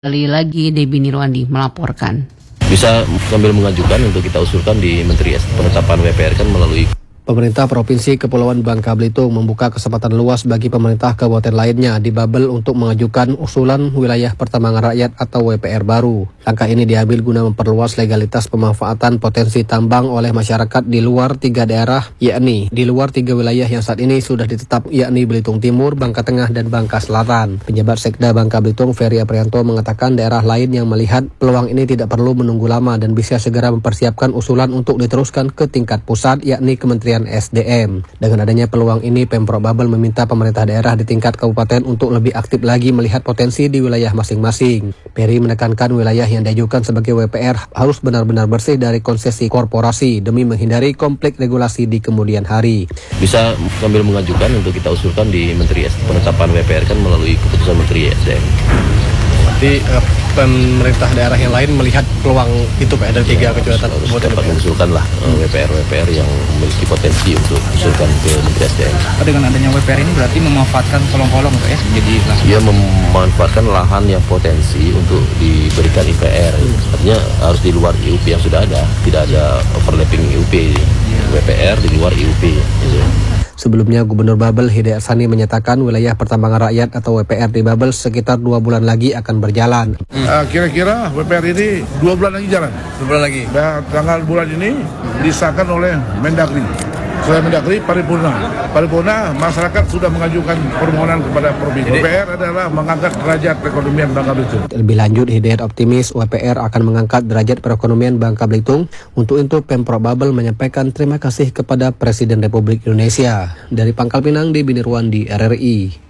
Kali lagi Debbie Nirwandi melaporkan. Bisa sambil mengajukan untuk kita usulkan di Menteri Penetapan WPR kan melalui Pemerintah Provinsi Kepulauan Bangka Belitung membuka kesempatan luas bagi pemerintah kabupaten lainnya di Babel untuk mengajukan usulan wilayah pertambangan rakyat atau WPR baru. Langkah ini diambil guna memperluas legalitas pemanfaatan potensi tambang oleh masyarakat di luar 3 daerah, yakni di luar 3 wilayah yang saat ini sudah ditetap, yakni Belitung Timur, Bangka Tengah, dan Bangka Selatan. Penjabat Sekda Bangka Belitung Ferry Aprianto mengatakan daerah lain yang melihat peluang ini tidak perlu menunggu lama dan bisa segera mempersiapkan usulan untuk diteruskan ke tingkat pusat, yakni Kementerian SDM. Dengan adanya peluang ini, Pemprov Babel meminta pemerintah daerah di tingkat kabupaten untuk lebih aktif lagi melihat potensi di wilayah masing-masing. Ferry menekankan wilayah yang diajukan sebagai WPR harus benar-benar bersih dari konsesi korporasi demi menghindari konflik regulasi di kemudian hari. Bisa sambil mengajukan untuk kita usulkan di Menteri Penetapan WPR kan melalui keputusan Menteri SDM. Jadi pemerintah daerah yang lain melihat peluang itu Pak dari 3 kejuaraan dapat mengusulkan lah WPR yang memiliki potensi untuk usulkan ke Menteri SDM. Dengan adanya WPR ini berarti memanfaatkan kolong-kolong ya, jadi dia memanfaatkan lahan yang potensi untuk diberikan IPR. Artinya harus di luar IUP yang sudah ada, tidak ada overlapping IUP. WPR di luar IUP. Sebelumnya, Gubernur Babel Hidayat Sani menyatakan wilayah pertambangan rakyat atau WPR di Babel sekitar 2 bulan lagi akan berjalan. Kira-kira WPR ini 2 bulan lagi jalan. 2 bulan lagi. Dan tanggal bulan ini disahkan oleh Mendagri. Setelah Mendagri paripurna masyarakat sudah mengajukan permohonan kepada provinsi. WPR adalah mengangkat derajat perekonomian Bangka Belitung. Lebih lanjut, Hidayat optimis WPR akan mengangkat derajat perekonomian Bangka Belitung. Untuk itu, Pemprov Babel menyampaikan terima kasih kepada Presiden Republik Indonesia. Dari Pangkal Pinang, Debbie Nirwandi, RRI.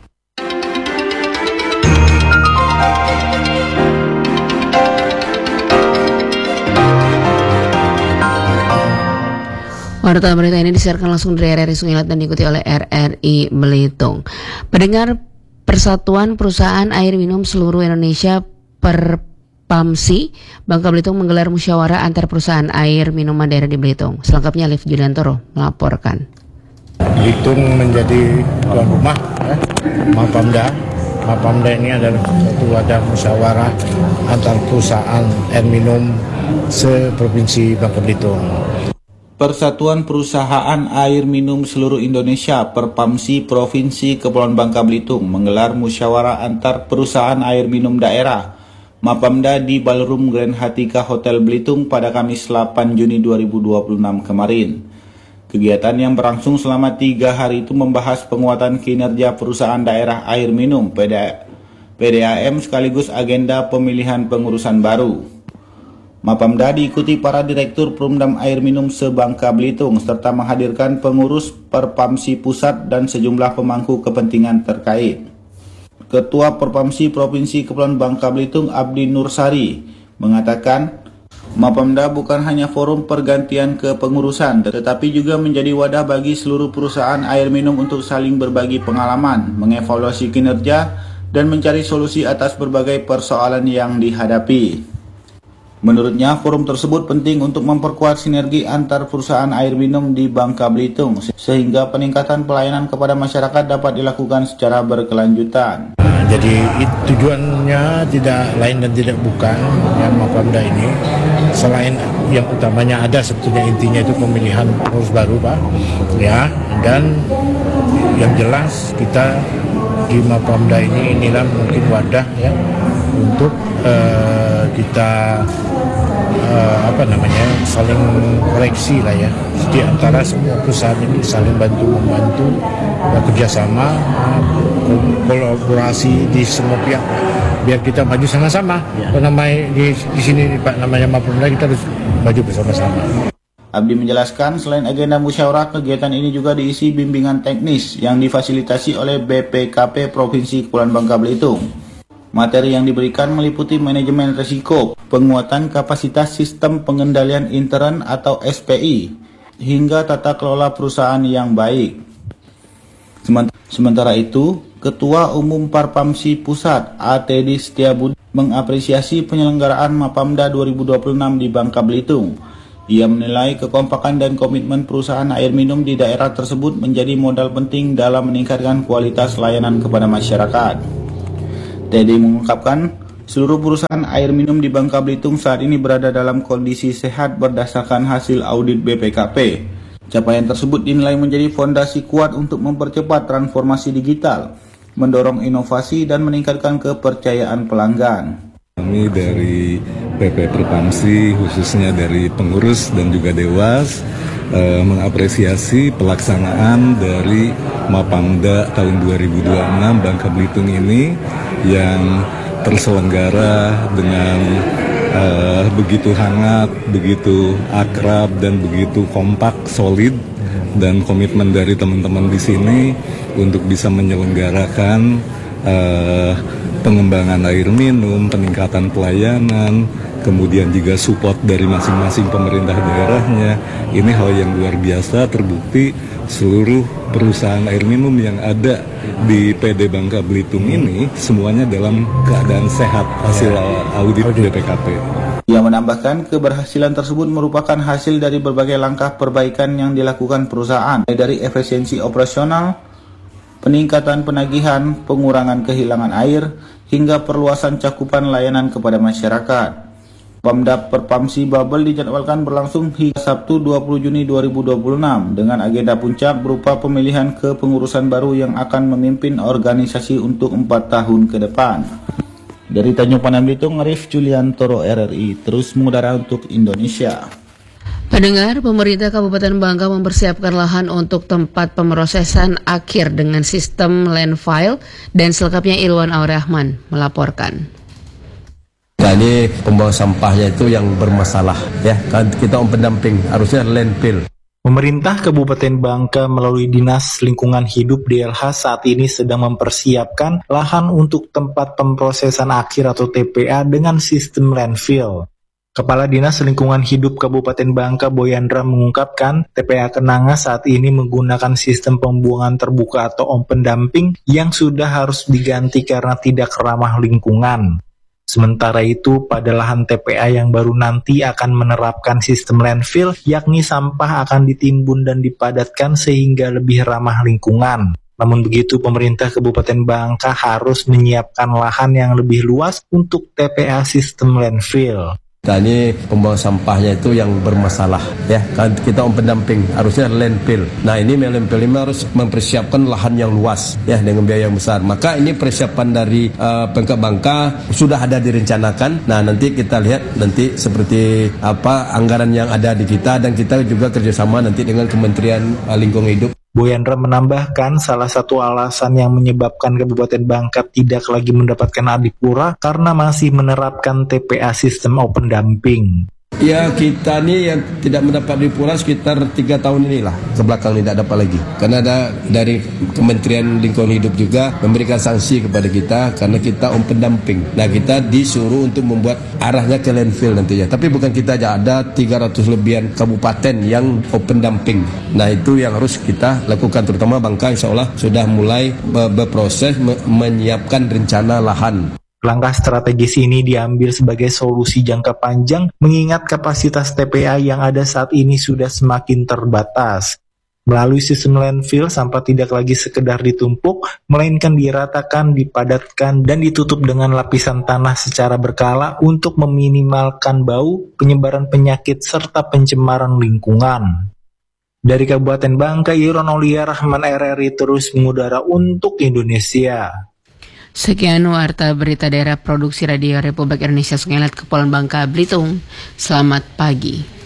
Warta berita ini disiarkan langsung dari RRI Sungilat dan diikuti oleh RRI Belitung. Pendengar, Persatuan Perusahaan Air Minum Seluruh Indonesia Perpamsi Bangka Belitung menggelar musyawarah antar perusahaan air minuman daerah di Belitung. Selengkapnya Liv Juliantoro melaporkan. Belitung menjadi tuan rumah Mapamda. Mapamda ini adalah satu wadah musyawarah antar perusahaan air minum seprovinsi Bangka Belitung. Persatuan Perusahaan Air Minum Seluruh Indonesia Perpamsi Provinsi Kepulauan Bangka Belitung menggelar musyawarah antar perusahaan air minum daerah Mapamda di Ballroom Grand Hatika Hotel Belitung pada Kamis 8 Juni 2026 kemarin. Kegiatan yang berlangsung selama 3 hari itu membahas penguatan kinerja perusahaan daerah air minum PDAM sekaligus agenda pemilihan pengurusan baru. Mapamda diikuti para direktur Perumdam Air Minum se-Bangka Belitung serta menghadirkan pengurus Perpamsi Pusat dan sejumlah pemangku kepentingan terkait. Ketua Perpamsi Provinsi Kepulauan Bangka Belitung Abdi Nursari mengatakan Mapamda bukan hanya forum pergantian kepengurusan tetapi juga menjadi wadah bagi seluruh perusahaan air minum untuk saling berbagi pengalaman, mengevaluasi kinerja dan mencari solusi atas berbagai persoalan yang dihadapi. Menurutnya, forum tersebut penting untuk memperkuat sinergi antar perusahaan air minum di Bangka Belitung, sehingga peningkatan pelayanan kepada masyarakat dapat dilakukan secara berkelanjutan. Jadi tujuannya tidak lain dan tidak bukan yang Mapamda ini, selain yang utamanya ada sebetulnya intinya itu pemilihan pengurus baru Pak, ya, dan yang jelas kita di Mapamda inilah mungkin wadah ya untuk kita saling koreksi lah ya di antara semua perusahaan ini, saling bantu-membantu, kerjasama, kolaborasi di semua pihak biar kita maju sama-sama. Di sini Pak namanya Mapamda, kita harus maju bersama-sama. Abdi menjelaskan selain agenda musyawarah, kegiatan ini juga diisi bimbingan teknis yang difasilitasi oleh BPKP Provinsi Kepulauan Bangka Belitung. Materi yang diberikan meliputi manajemen risiko, penguatan kapasitas sistem pengendalian intern atau SPI, hingga tata kelola perusahaan yang baik. Sementara itu, Ketua Umum Perpamsi Pusat ATD Setiabudi mengapresiasi penyelenggaraan Mapamda 2026 di Bangka Belitung. Ia menilai kekompakan dan komitmen perusahaan air minum di daerah tersebut menjadi modal penting dalam meningkatkan kualitas layanan kepada masyarakat. Teddy mengungkapkan Seluruh perusahaan air minum di Bangka Belitung saat ini berada dalam kondisi sehat berdasarkan hasil audit BPKP. Capaian tersebut dinilai menjadi fondasi kuat untuk mempercepat transformasi digital, mendorong inovasi dan meningkatkan kepercayaan pelanggan. Kami dari PP Perpamsi, khususnya dari pengurus dan juga Dewas, mengapresiasi pelaksanaan dari Mapamda tahun 2026 Bangka Belitung ini yang terselenggara dengan begitu hangat, begitu akrab, dan begitu kompak, solid, dan komitmen dari teman-teman di sini untuk bisa menyelenggarakan pengembangan air minum, peningkatan pelayanan, kemudian juga support dari masing-masing pemerintah daerahnya. Ini hal yang luar biasa, terbukti seluruh perusahaan air minum yang ada di PD Bangka Belitung ini semuanya dalam keadaan sehat hasil audit BPKP. Ia menambahkan keberhasilan tersebut merupakan hasil dari berbagai langkah perbaikan yang dilakukan perusahaan, dari efisiensi operasional, peningkatan penagihan, pengurangan kehilangan air, hingga perluasan cakupan layanan kepada masyarakat. Pamda Perpamsi Babel dijadwalkan berlangsung hingga Sabtu 20 Juni 2026 dengan agenda puncak berupa pemilihan kepengurusan baru yang akan memimpin organisasi untuk 4 tahun ke depan. Dari Tanjung Pandan Belitung, Arif Juliantoro RRI terus mengudara untuk Indonesia. Pendengar, pemerintah Kabupaten Bangka mempersiapkan lahan untuk tempat pemrosesan akhir dengan sistem landfill, dan selengkapnya Ilwan Aurahman melaporkan. Nah, ini pembuang sampahnya itu yang bermasalah, ya kan, kita pendamping harusnya landfill. Pemerintah Kabupaten Bangka melalui Dinas Lingkungan Hidup DLH saat ini sedang mempersiapkan lahan untuk tempat pemrosesan akhir atau TPA dengan sistem landfill. Kepala Dinas Lingkungan Hidup Kabupaten Bangka Boyandra mengungkapkan TPA Kenanga saat ini menggunakan sistem pembuangan terbuka atau open dumping yang sudah harus diganti karena tidak ramah lingkungan. Sementara itu, pada lahan TPA yang baru nanti akan menerapkan sistem landfill, yakni sampah akan ditimbun dan dipadatkan sehingga lebih ramah lingkungan. Namun begitu, pemerintah Kabupaten Bangka harus menyiapkan lahan yang lebih luas untuk TPA sistem landfill. Nah, ini pembuang sampahnya itu yang bermasalah, ya kan, kita pendamping harusnya landfill. Nah, ini landfill ini harus mempersiapkan lahan yang luas, ya, dengan biaya yang besar. Maka ini persiapan dari Pemkab Bangka sudah ada direncanakan. Nah, nanti kita lihat nanti seperti apa anggaran yang ada di kita, dan kita juga kerjasama nanti dengan Kementerian Lingkungan Hidup. Boyandra menambahkan salah satu alasan yang menyebabkan Kabupaten Bangka tidak lagi mendapatkan adipura karena masih menerapkan TPA sistem open dumping. Ya, kita nih yang tidak mendapat adipura sekitar 3 tahun inilah ke belakang tidak dapat lagi. Karena ada dari Kementerian Lingkungan Hidup juga memberikan sanksi kepada kita karena kita open dumping. Nah, kita disuruh untuk membuat arahnya ke landfill nantinya. Tapi bukan kita aja, ada 300 lebihan kabupaten yang open dumping. Nah, itu yang harus kita lakukan, terutama Bangka insya Allah sudah mulai berproses menyiapkan rencana lahan. Langkah strategis ini diambil sebagai solusi jangka panjang mengingat kapasitas TPA yang ada saat ini sudah semakin terbatas. Melalui sistem landfill, sampah tidak lagi sekedar ditumpuk, melainkan diratakan, dipadatkan, dan ditutup dengan lapisan tanah secara berkala untuk meminimalkan bau, penyebaran penyakit, serta pencemaran lingkungan. Dari Kabupaten Bangka, Iron Aulia Rahman RRI terus mengudara untuk Indonesia. Sekian warta berita daerah produksi Radio Republik Indonesia Sungai Liat Kepulauan Bangka Belitung. Selamat pagi.